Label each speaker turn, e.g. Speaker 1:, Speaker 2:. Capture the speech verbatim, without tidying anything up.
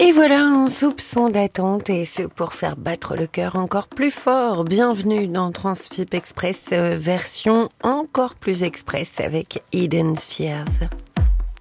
Speaker 1: Et voilà un soupçon d'attente, et ce pour faire battre le cœur encore plus fort. Bienvenue dans Transfip Express, euh, version encore plus express avec Hidden Spheres.